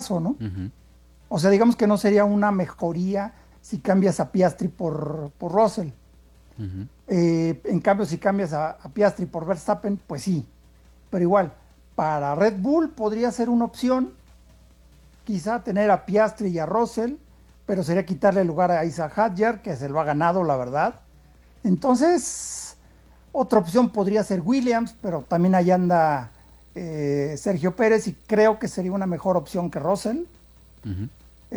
caso, ¿no? Ujú. O sea, digamos que no sería una mejoría si cambias a Piastri por Russell. Ujú. En cambio, si cambias a Piastri por Verstappen, pues sí. Pero igual, para Red Bull podría ser una opción, quizá tener a Piastri y a Russell, pero sería quitarle el lugar a Isaac Hadjar, que se lo ha ganado, la verdad. Entonces, otra opción podría ser Williams, pero también ahí anda Sergio Pérez y creo que sería una mejor opción que Russell, Ujú.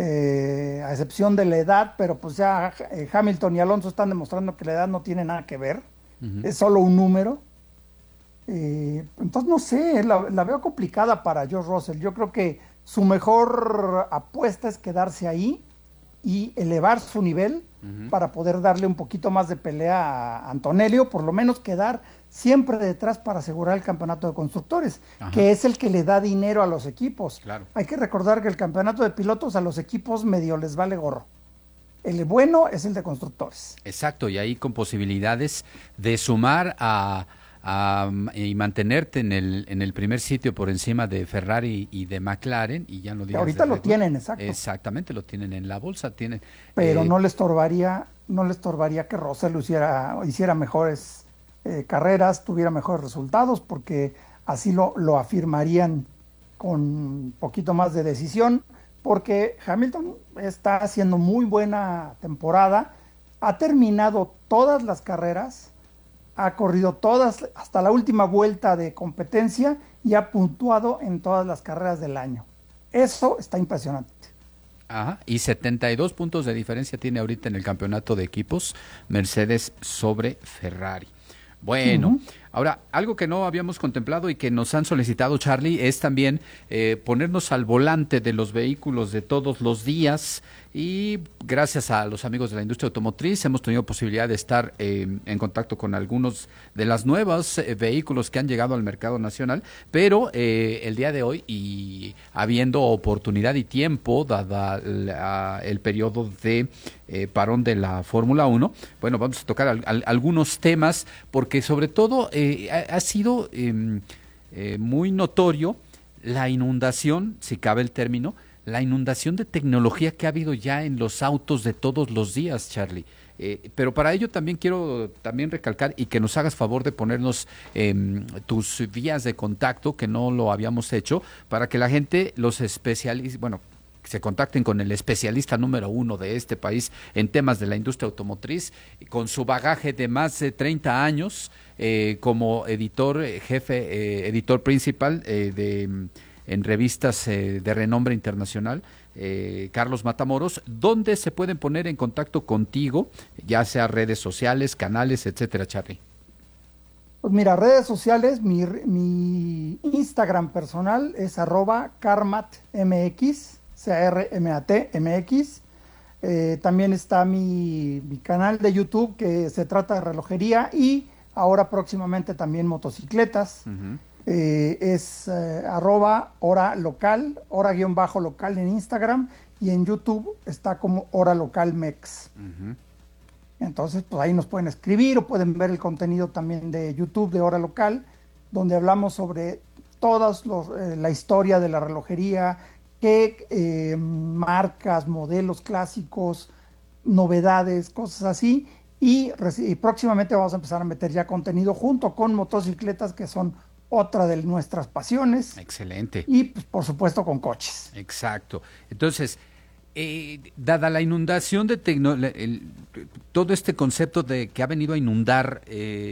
a excepción de la edad, pero pues ya Hamilton y Alonso están demostrando que la edad no tiene nada que ver, Ujú. es solo un número. Entonces, no sé, la veo complicada para George Russell. Yo creo que su mejor apuesta es quedarse ahí y elevar su nivel Ujú. para poder darle un poquito más de pelea a Antonelli, o por lo menos quedar siempre detrás para asegurar el campeonato de constructores, Ajá, que es el que le da dinero a los equipos. claro. Hay que recordar que el campeonato de pilotos a los equipos medio les vale gorro. El bueno es el de constructores. Exacto, y ahí con posibilidades de sumar y mantenerte en el primer sitio por encima de Ferrari y de McLaren, y ya no Que digas de ahorita lo Red Bull. tienen, exacto, Exactamente, lo tienen en la bolsa, tienen, pero eh, no le estorbaría que Russell hiciera mejores carreras, tuviera mejores resultados, porque así lo afirmarían con un poquito más de decisión, porque Hamilton está haciendo muy buena temporada, ha terminado todas las carreras, ha corrido todas hasta la última vuelta de competencia y ha puntuado en todas las carreras del año. Eso está impresionante. ajá, y 72 puntos de diferencia tiene ahorita en el campeonato de equipos Mercedes sobre Ferrari. Bueno, Ujú. ahora, algo que no habíamos contemplado y que nos han solicitado, Charlie, es también ponernos al volante de los vehículos de todos los días, y gracias a los amigos de la industria automotriz hemos tenido posibilidad de estar en contacto con algunos de los nuevos vehículos que han llegado al mercado nacional, pero el día de hoy, y habiendo oportunidad y tiempo, dada el periodo de parón de la Fórmula Uno, bueno, vamos a tocar algunos temas, porque sobre todo ha sido muy notorio la inundación, si cabe el término, la inundación de tecnología que ha habido ya en los autos de todos los días, Charlie. Pero para ello también quiero también recalcar y que nos hagas favor de ponernos tus vías de contacto, que no lo habíamos hecho, para que la gente, los especialistas, bueno, se contacten con el especialista número uno de este país en temas de la industria automotriz, con su bagaje de más de 30 años como editor jefe, editor principal en revistas de renombre internacional, Carlos Matamoros, ¿dónde se pueden poner en contacto contigo, ya sea redes sociales, canales, etcétera, Charlie? Pues mira, redes sociales, mi Instagram personal es @carmatmx, CARMATMX. También está mi canal de YouTube que se trata de relojería y ahora próximamente también motocicletas. Ujú. Es hora local, hora-local en Instagram, y en YouTube está como hora local mex. Ujú. Entonces, pues ahí nos pueden escribir o pueden ver el contenido también de YouTube de Hora Local, donde hablamos sobre la historia de la relojería, qué marcas, modelos clásicos, novedades, cosas así. Y próximamente vamos a empezar a meter ya contenido junto con motocicletas, que son otra de nuestras pasiones, Excelente. y pues, por supuesto con coches. Exacto. Entonces, dada la inundación de todo este concepto de que ha venido a inundar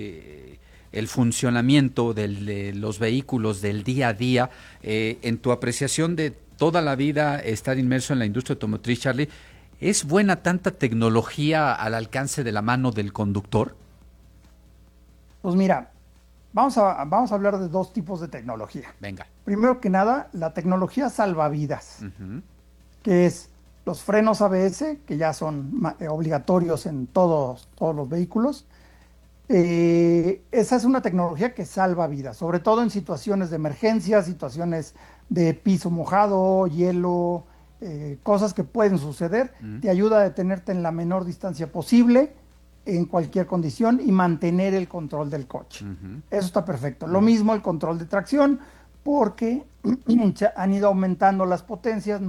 el funcionamiento de los vehículos del día a día, en tu apreciación de toda la vida estar inmerso en la industria automotriz, Charlie, ¿es buena tanta tecnología al alcance de la mano del conductor? Pues mira, vamos a hablar de dos tipos de tecnología. Venga. Primero que nada, la tecnología salvavidas, Ujú. que es los frenos ABS, que ya son obligatorios en todos los vehículos. Esa es una tecnología que salva vidas, sobre todo en situaciones de emergencia, situaciones de piso mojado, hielo, cosas que pueden suceder. Mm. Te ayuda a detenerte en la menor distancia posible, en cualquier condición, y mantener el control del coche. Ujú. Eso está perfecto. Lo Ujú. mismo el control de tracción, porque han ido aumentando las potencias.